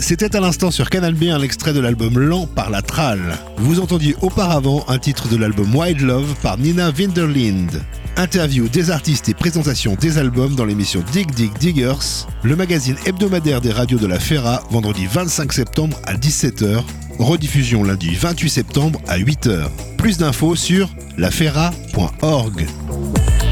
C'était à l'instant sur Canal B un extrait de l'album Lent par La Tralle. Vous entendiez auparavant un titre de l'album Wild Love par Nina Winderlind. Interview des artistes et présentation des albums dans l'émission Dig Dig Diggers, le magazine hebdomadaire des radios de la Ferra, vendredi 25 septembre à 17h, rediffusion lundi 28 septembre à 8h. Plus d'infos sur laferra.org.